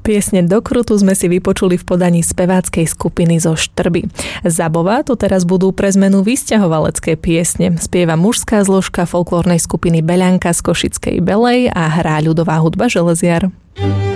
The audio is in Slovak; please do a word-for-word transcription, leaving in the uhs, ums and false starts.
Piesne Do krutu sme si vypočuli v podaní speváckej skupiny zo Štrby. Zabova tu teraz budú pre zmenu vysťahovalecké piesne. Spieva mužská zložka folklórnej skupiny Beľanka z Košickej Belej a hrá ľudová hudba Železiar.